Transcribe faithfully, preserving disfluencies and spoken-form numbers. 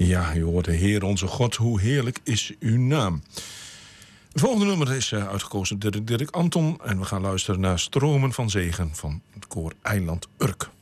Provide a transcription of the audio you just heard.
Ja, u hoort de Heer onze God, hoe heerlijk is uw naam. Het volgende nummer is uh, uitgekozen door Dirk Anton. En we gaan luisteren naar Stromen van Zegen van het koor Eiland Urk.